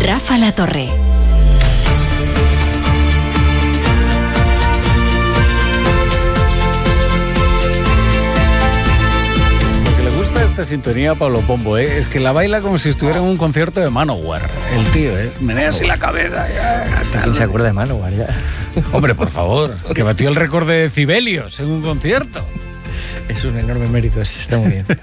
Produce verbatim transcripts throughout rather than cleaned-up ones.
Rafa La Torre. Esta sintonía Pablo Pombo, ¿eh? Es que la baila como si estuviera en un concierto de Manowar. El tío, ¿eh? Menea así la cabeza. Ya, ¿Quién se acuerda de Manowar ya? Hombre, por favor, que batió el récord de decibelios en un concierto. Es un enorme mérito, está muy bien.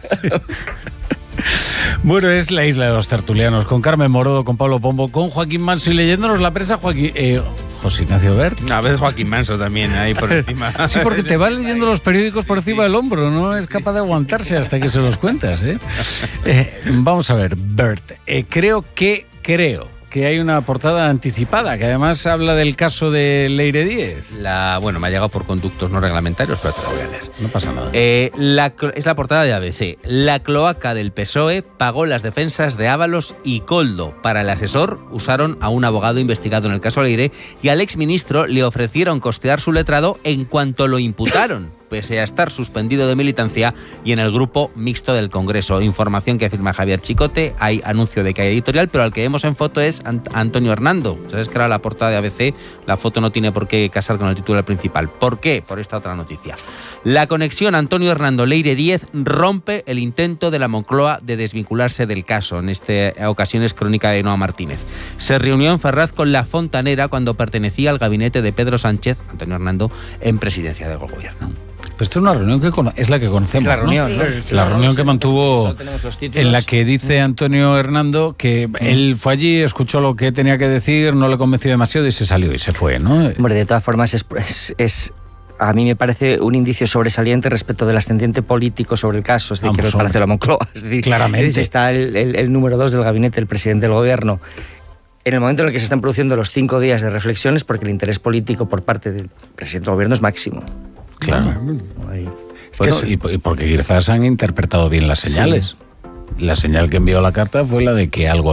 Bueno, es La Isla de los Tertulianos, con Carmen Morodo, con Pablo Pombo, con Joaquín Manso y leyéndonos la prensa, Joaquín, eh, José Ignacio Bert. A veces Joaquín Manso también, ahí por encima. Sí, porque te va leyendo los periódicos por encima del hombro, no es capaz de aguantarse hasta que se los cuentas, ¿eh? eh vamos a ver, Bert, eh, creo que, creo... que hay una portada anticipada, que además habla del caso de Leire Díez. La, bueno, me ha llegado por conductos no reglamentarios, pero te lo voy a leer. No pasa nada. Eh, la, es la portada de A B C. La cloaca del P S O E pagó las defensas de Ábalos y Koldo. Para el asesor usaron a un abogado investigado en el caso Leire y al exministro le ofrecieron costear su letrado en cuanto lo imputaron, pese a estar suspendido de militancia y en el grupo mixto del Congreso. Información que afirma Javier Chicote. Hay anuncio de que hay editorial, pero al que vemos en foto es Ant- Antonio Hernando. ¿Sabes que era la portada de A B C? La foto no tiene por qué casar con el titular principal. ¿Por qué? Por esta otra noticia. La conexión Antonio Hernando-Leire Díez rompe el intento de la Moncloa de desvincularse del caso. En esta ocasión es crónica de Noa Martínez. Se reunió en Ferraz con la Fontanera cuando pertenecía al gabinete de Pedro Sánchez, Antonio Hernando, en presidencia del gobierno. Pues esto es una reunión que cono- es la que conocemos, La reunión, ¿no? ¿no? Sí, la reunión que mantuvo, en la que dice Antonio Hernando que mm. él fue allí, escuchó lo que tenía que decir, no le convenció demasiado y se salió y se fue, ¿no? Hombre, de todas formas es, es, es a mí me parece un indicio sobresaliente respecto del ascendiente político sobre el caso, es decir, Vamos, que no parece la Moncloa. Es decir, claramente. Está el, el, el número dos del gabinete del presidente del gobierno. En el momento en el que se están produciendo los cinco días de reflexiones, porque el interés político por parte del presidente del gobierno es máximo. Claro. Ahí. Bueno, y, y porque quizás han interpretado bien las señales. Sí. La señal que envió la carta fue la de que algo